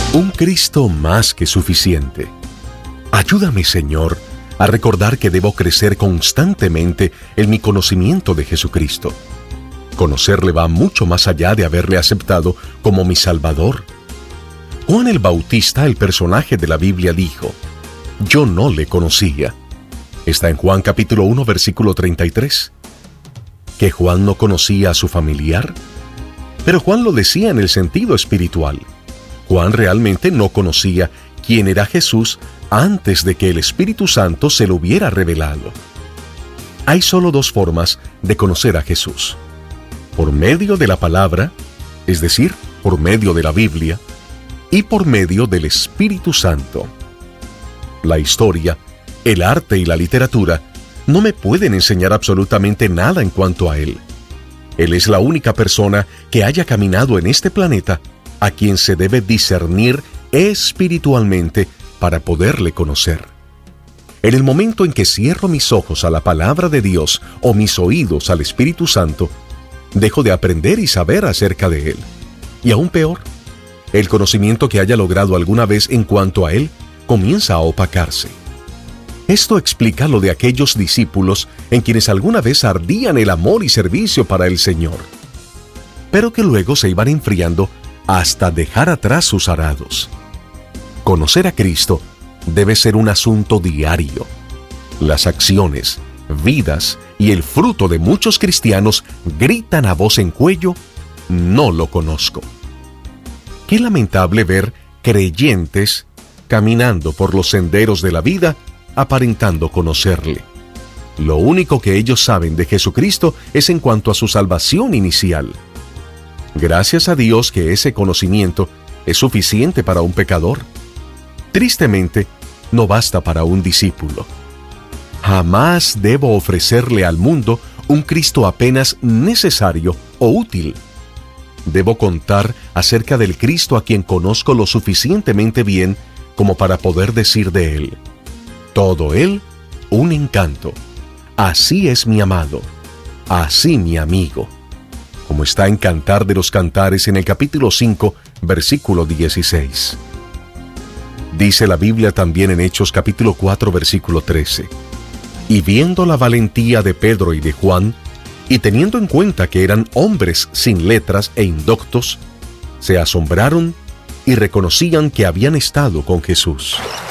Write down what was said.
Un Cristo más que suficiente. Ayúdame, Señor, a recordar que debo crecer constantemente en mi conocimiento de Jesucristo. Conocerle va mucho más allá de haberle aceptado como mi Salvador. Juan el Bautista, el personaje de la Biblia, dijo: yo no le conocía. Está en Juan capítulo 1, versículo 33. ¿Que Juan no conocía a su familiar? Pero Juan lo decía en el sentido espiritual. Juan realmente no conocía quién era Jesús antes de que el Espíritu Santo se lo hubiera revelado. Hay solo dos formas de conocer a Jesús: por medio de la palabra, es decir, por medio de la Biblia, y por medio del Espíritu Santo. La historia, el arte y la literatura no me pueden enseñar absolutamente nada en cuanto a Él. Él es la única persona que haya caminado en este planeta a quien se debe discernir espiritualmente para poderle conocer. En el momento en que cierro mis ojos a la palabra de Dios o mis oídos al Espíritu Santo, dejo de aprender y saber acerca de Él. Y aún peor, el conocimiento que haya logrado alguna vez en cuanto a Él comienza a opacarse. Esto explica lo de aquellos discípulos en quienes alguna vez ardían el amor y servicio para el Señor, pero que luego se iban enfriando hasta dejar atrás sus arados. Conocer a Cristo debe ser un asunto diario. Las acciones, vidas y el fruto de muchos cristianos gritan a voz en cuello: no lo conozco. Qué lamentable ver creyentes caminando por los senderos de la vida aparentando conocerle. Lo único que ellos saben de Jesucristo es en cuanto a su salvación inicial. Gracias a Dios que ese conocimiento es suficiente para un pecador. Tristemente, no basta para un discípulo. Jamás debo ofrecerle al mundo un Cristo apenas necesario o útil. Debo contar acerca del Cristo a quien conozco lo suficientemente bien como para poder decir de Él: todo Él, un encanto. Así es mi amado, así mi amigo. Como está en Cantar de los Cantares en el capítulo 5, versículo 16. Dice la Biblia también en Hechos capítulo 4, versículo 13. Y viendo la valentía de Pedro y de Juan, y teniendo en cuenta que eran hombres sin letras e indoctos, se asombraron y reconocían que habían estado con Jesús.